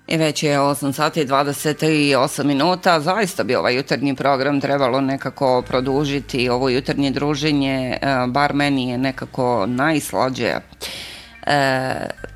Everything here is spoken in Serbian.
I već je 8 sati i 28 minuta. Zaista bi ovaj jutarnji program trebalo nekako produžiti. Ovo jutarnje druženje, bar meni je nekako najslađe